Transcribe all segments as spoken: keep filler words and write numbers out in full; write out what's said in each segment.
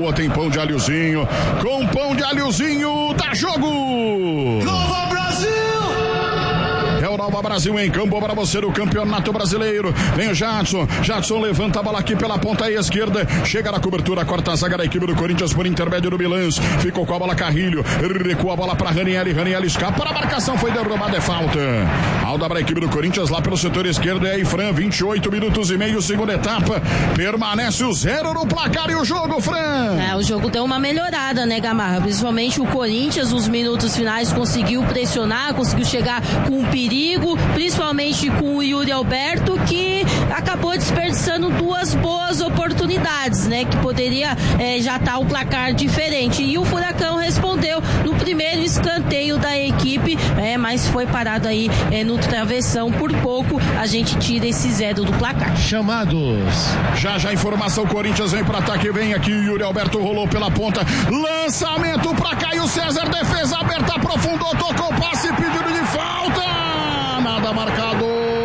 rua tem pão de alhozinho. Com pão de alhozinho, dá jogo! Nova Brasil! É o Nova Brasil em campo para você do Campeonato Brasileiro. Vem o Jadson. Jadson levanta a bola aqui pela ponta esquerda. Chega na cobertura, corta a zaga da equipe do Corinthians por intermédio do Milans. Ficou com a bola Carrilho. Recua a bola para Ranieri. Ranieri escapa para a marcação. Foi derrubada, é falta. Falta para a equipe do Corinthians lá pelo setor esquerdo. É aí, Fran. vinte e oito minutos e meio, segunda etapa. Permanece o zero no placar e o jogo, Fran. É, o jogo deu uma melhorada, né, Gamarra? Principalmente o Corinthians, nos minutos finais, conseguiu pressionar, conseguiu chegar com um perigo, principalmente com o Yuri Alberto, que acabou desperdiçando duas boas oportunidades, né, que poderia é, já estar tá o placar diferente, e o Furacão respondeu no primeiro escanteio da equipe, é, mas foi parado aí é, no travessão. Por pouco a gente tira esse zero do placar. Chamados. Já já informação, Corinthians vem para ataque, vem aqui o Yuri Alberto, rolou pela ponta, lançamento para Caio César, defesa aberta, aprofundou, tocou passe, pedido de falta. Nada marcado,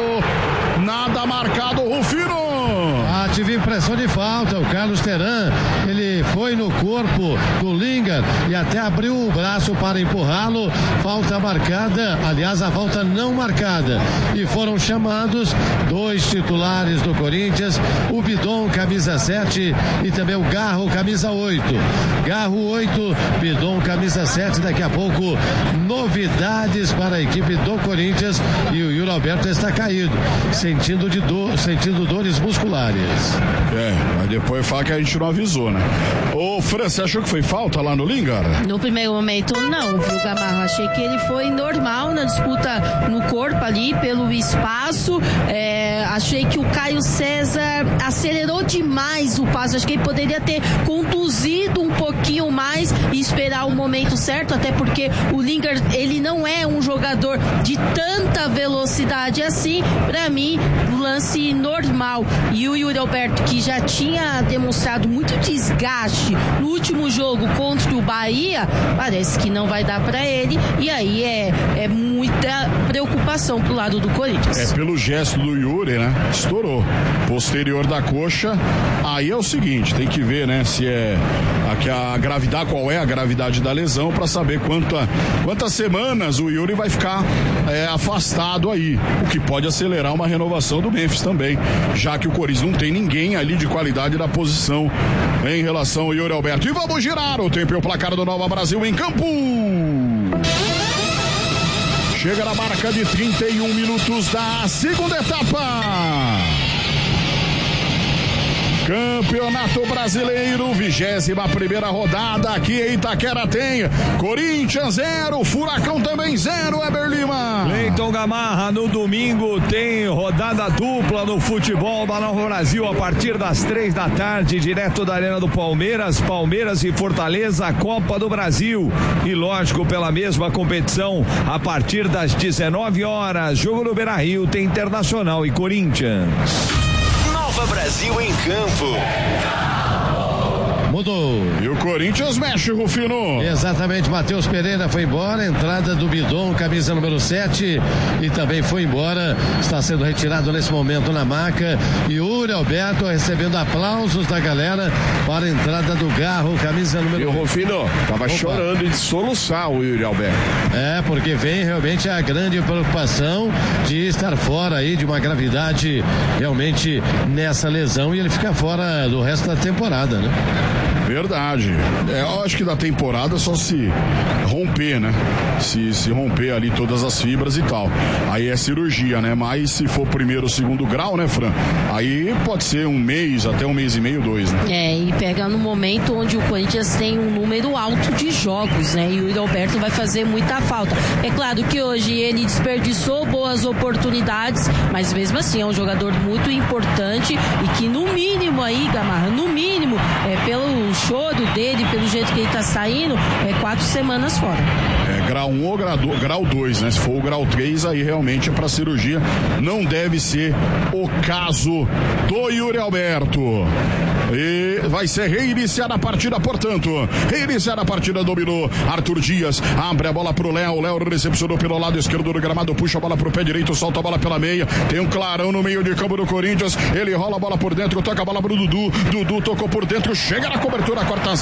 nada marcado, Rufino. Ah, tive impressão de falta, o Carlos Teran, ele foi no corpo do Lingard e até abriu o braço para empurrá-lo. Falta marcada, aliás, a falta não marcada. E foram chamados dois titulares do Corinthians, o Bidon, camisa sete, e também o Garro, camisa oito. Garro oito, Bidon, camisa sete. Daqui a pouco, novidades para a equipe do Corinthians, e o Yuri Alberto está caído, sentindo, de dor, sentindo dores musculares. É, mas depois fala que a gente não avisou, né? Ô, Fran, você achou que foi falta lá no Lingard? No primeiro momento, não, viu, Gamarro? Achei que ele foi normal na disputa no corpo ali, pelo espaço. É, achei que o Caio César acelerou demais o passo. Acho que ele poderia ter conduzido um pouquinho mais e esperar o momento certo, até porque o Lingard, ele não é um jogador de tanta velocidade assim. Pra mim, o lance normal. E o Yuri Alberto, que já tinha demonstrado muito desgaste no último jogo contra o Bahia, parece que não vai dar pra ele, e aí é, é muita preocupação pro lado do Corinthians. É, pelo gesto do Yuri, né? Estourou. Posterior da coxa. Aí é o seguinte, tem que ver, né, se é aqui a gravidade, qual é a gravidade da lesão, pra saber quanta, quantas semanas o Yuri vai ficar é, afastado aí, o que pode acelerar uma renovação do Memphis também, já que o Corinthians não tem ninguém ali de qualidade da posição em relação ao Yuri Alberto. E vamos girar o tempo e o placar do Nova Brasil em campo. Chega na marca de trinta e um minutos da segunda etapa. Campeonato Brasileiro, vigésima primeira rodada, aqui em Itaquera tem Corinthians zero, Furacão também zero, Eber Lima. Cleiton Gamarra, no domingo tem rodada dupla no futebol da Nova Brasil, a partir das três da tarde, direto da Arena do Palmeiras, Palmeiras e Fortaleza, a Copa do Brasil, e lógico, pela mesma competição, a partir das dezenove horas, jogo no Beira-Rio, tem Internacional e Corinthians. Nova Brasil em campo. Mudou. E o Corinthians mexe, Rufino. Exatamente, Matheus Pereira foi embora, entrada do Bidon, camisa número sete, e também foi embora, está sendo retirado nesse momento na maca, e Yuri Alberto recebendo aplausos da galera para a entrada do Garro, camisa número E o Rufino tava Opa. chorando de soluçar o Yuri Alberto. É, porque vem realmente a grande preocupação de estar fora aí de uma gravidade realmente nessa lesão, e ele fica fora do resto da temporada, né? Verdade. É, eu acho que da temporada só se romper, né? Se, se romper ali todas as fibras e tal. Aí é cirurgia, né? Mas se for primeiro ou segundo grau, né, Fran? Aí pode ser um mês, até um mês e meio, dois, né? É, e pega no momento onde o Corinthians tem um número alto de jogos, né? E o Yuri Alberto vai fazer muita falta. É claro que hoje ele desperdiçou boas oportunidades, mas mesmo assim é um jogador muito importante e que no mínimo aí, Gamarra, no mínimo, é, pelo choro dele, pelo jeito que ele tá saindo, é quatro semanas fora. É grau um ou grau dois, né? Se for o grau três, aí realmente é pra cirurgia. Não deve ser o caso do Yuri Alberto. E vai ser reiniciada a partida, portanto. Reiniciada a partida, dominou Arthur Dias. Abre a bola pro Léo. Léo recepcionou pelo lado esquerdo do gramado. Puxa a bola pro pé direito, solta a bola pela meia. Tem um clarão no meio de campo do Corinthians. Ele rola a bola por dentro, toca a bola pro Dudu. Dudu tocou por dentro, chega na cobertura, corta